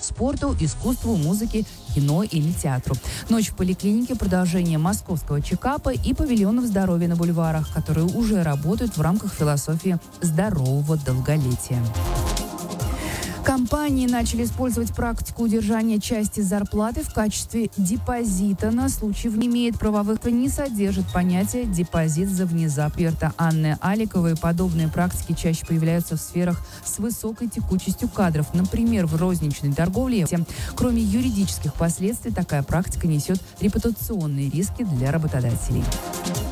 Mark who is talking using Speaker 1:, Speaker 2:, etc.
Speaker 1: спорту, искусству, музыке, кино или театру. Ночь в поликлинике – продолжение московского чекапа и павильонов здоровья на бульварах, которые уже работают в рамках философии здорового долголетия. Компании начали использовать практику удержания части зарплаты в качестве депозита на случай не имеет правовых, не содержит понятие «депозит за внезапно». Эксперта Анны Аликовой подобные практики чаще появляются в сферах с высокой текучестью кадров, например, в розничной торговле. Кроме юридических последствий, такая практика несет репутационные риски для работодателей.